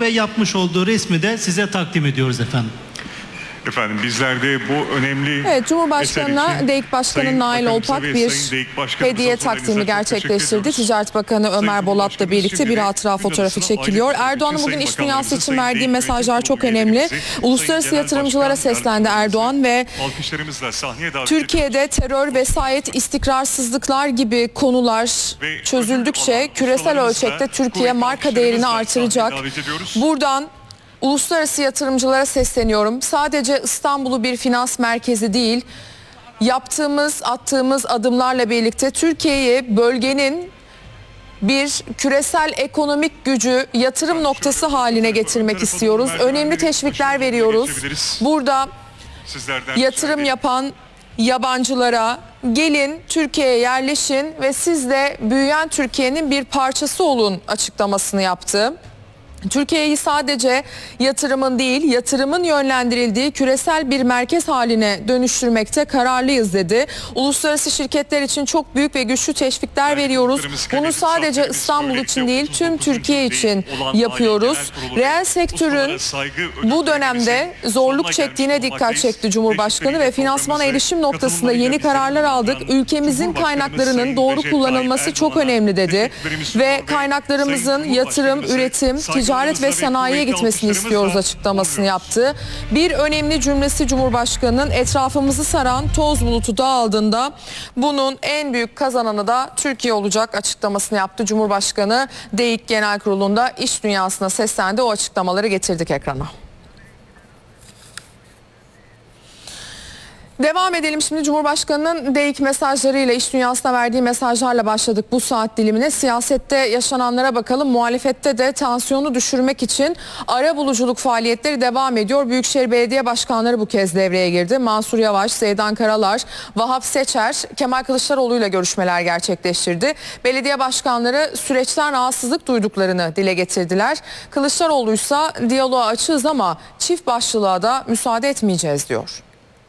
ve yapmış olduğu resmi de size takdim ediyoruz efendim. Efendim bizler de bu önemli Evet, Cumhurbaşkanı'na DEİK Başkanı Nail Olpak bir hediye takdimi gerçekleştirdi. Ticaret Bakanı Ömer Bolat'la birlikte bir hatıra fotoğrafı çekiliyor. Erdoğan'ın bugün iş dünyası için verdiği mesajlar çok önemli. Uluslararası yatırımcılara seslendi Erdoğan ve Türkiye'de terör, vesayet, istikrarsızlıklar gibi konular çözüldükçe küresel ölçekte Türkiye marka değerini artıracak. Buradan uluslararası yatırımcılara sesleniyorum. Sadece İstanbul'u bir finans merkezi değil, attığımız adımlarla birlikte Türkiye'yi bölgenin bir küresel ekonomik gücü, yatırım noktası haline getirmek istiyoruz. Önemli teşvikler veriyoruz. Burada yatırım yapan yabancılara gelin Türkiye'ye yerleşin ve siz de büyüyen Türkiye'nin bir parçası olun açıklamasını yaptı. Türkiye'yi sadece yatırımın değil, yatırımın yönlendirildiği küresel bir merkez haline dönüştürmekte kararlıyız dedi. Uluslararası şirketler için çok büyük ve güçlü teşvikler veriyoruz. Bunu sadece İstanbul için değil, tüm Türkiye için yapıyoruz. Reel sektörün bu dönemde zorluk çektiğine dikkat çekti Cumhurbaşkanı ve finansmana erişim noktasında yeni kararlar aldık. Ülkemizin kaynaklarının doğru kullanılması çok önemli dedi. Ve kaynaklarımızın yatırım, üretim, ticaret ve sanayiye gitmesini istiyoruz açıklamasını yaptı. Bir önemli cümlesi Cumhurbaşkanı'nın etrafımızı saran toz bulutu dağıldığında bunun en büyük kazananı da Türkiye olacak açıklamasını yaptı. Cumhurbaşkanı DEİK Genel Kurulu'nda iş dünyasına seslendi. O açıklamaları getirdik ekrana. Devam edelim şimdi. Cumhurbaşkanı'nın DEİK mesajlarıyla, iş dünyasına verdiği mesajlarla başladık bu saat dilimine. Siyasette yaşananlara bakalım. Muhalefette de tansiyonu düşürmek için arabuluculuk faaliyetleri devam ediyor. Büyükşehir Belediye Başkanları bu kez devreye girdi. Mansur Yavaş, Zeydan Karalar, Vahap Seçer, Kemal Kılıçdaroğlu ile görüşmeler gerçekleştirdi. Belediye başkanları süreçten rahatsızlık duyduklarını dile getirdiler. Kılıçdaroğlu ise diyaloğa açığız ama çift başlılığa da müsaade etmeyeceğiz diyor.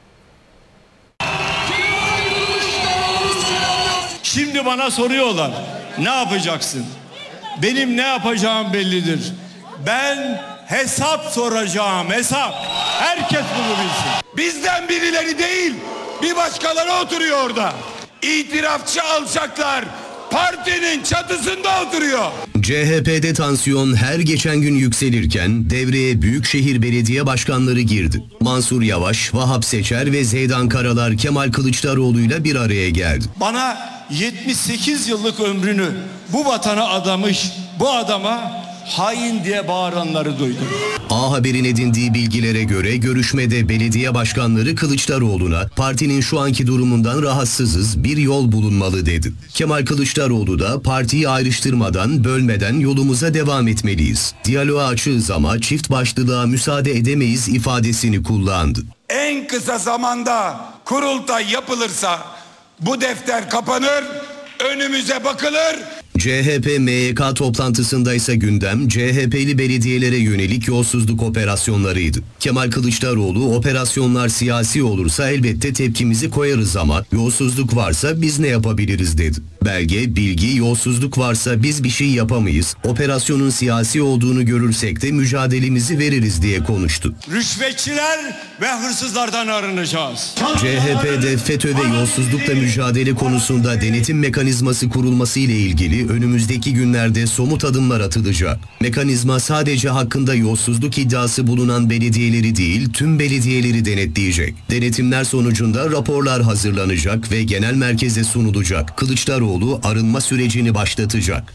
Şimdi bana soruyorlar, ne yapacaksın? Benim ne yapacağım bellidir. Ben hesap soracağım, hesap. Herkes bunu bilsin. Bizden birileri değil, bir başkaları oturuyor orada. İtirafçı alçaklar partinin çatısında oturuyor. CHP'de tansiyon her geçen gün yükselirken devreye Büyükşehir Belediye Başkanları girdi. Mansur Yavaş, Vahap Seçer ve Zeydan Karalar Kemal Kılıçdaroğlu'yla bir araya geldi. Bana 78 yıllık ömrünü bu vatana adamış, bu adama hain diye bağıranları duydum. A Haber'in edindiği bilgilere göre görüşmede belediye başkanları Kılıçdaroğlu'na partinin şu anki durumundan rahatsızız, bir yol bulunmalı dedi. Kemal Kılıçdaroğlu da partiyi ayrıştırmadan, bölmeden yolumuza devam etmeliyiz. Diyaloğa açığız ama çift başlılığa müsaade edemeyiz ifadesini kullandı. En kısa zamanda kurultay yapılırsa bu defter kapanır, önümüze bakılır. CHP MYK toplantısında ise gündem CHP'li belediyelere yönelik yolsuzluk operasyonlarıydı. Kemal Kılıçdaroğlu operasyonlar siyasi olursa elbette tepkimizi koyarız ama yolsuzluk varsa biz ne yapabiliriz dedi. Belge, bilgi, yolsuzluk varsa biz bir şey yapamayız. Operasyonun siyasi olduğunu görürsek de mücadelemizi veririz diye konuştu. Rüşvetçiler ve hırsızlardan arınacağız. CHP'de FETÖ ve yolsuzlukla mücadele konusunda denetim mekanizması kurulması ile ilgili önümüzdeki günlerde somut adımlar atılacak. Mekanizma sadece hakkında yolsuzluk iddiası bulunan belediyeleri değil, tüm belediyeleri denetleyecek. Denetimler sonucunda raporlar hazırlanacak ve genel merkeze sunulacak. Kılıçdaroğlu arınma sürecini başlatacak.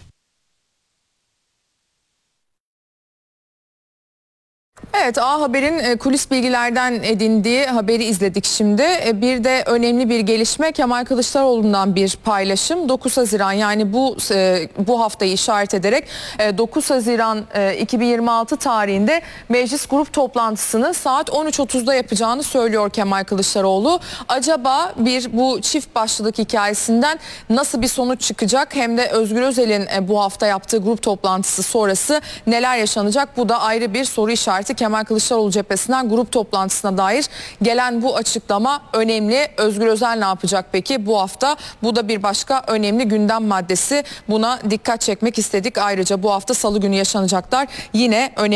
Evet, A Haber'in kulis bilgilerden edindiği haberi izledik şimdi. Bir de önemli bir gelişme, Kemal Kılıçdaroğlu'ndan bir paylaşım. 9 Haziran yani bu haftayı işaret ederek 9 Haziran 2026 tarihinde meclis grup toplantısını saat 13.30'da yapacağını söylüyor Kemal Kılıçdaroğlu. Acaba bu çift başlılık hikayesinden nasıl bir sonuç çıkacak? Hem de Özgür Özel'in bu hafta yaptığı grup toplantısı sonrası neler yaşanacak? Bu da ayrı bir soru işareti. Kemal Kılıçdaroğlu cephesinden grup toplantısına dair gelen bu açıklama önemli. Özgür Özel ne yapacak peki bu hafta? Bu da bir başka önemli gündem maddesi. Buna dikkat çekmek istedik. Ayrıca bu hafta Salı günü yaşanacaklar yine önemli.